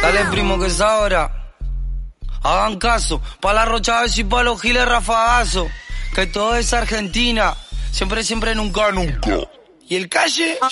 Dale, primo, que es ahora. Hagan caso, pa' la Rocha y pa' los giles rafagazo. Que todo es Argentina. Siempre, siempre, nunca, nunca. Y el Calle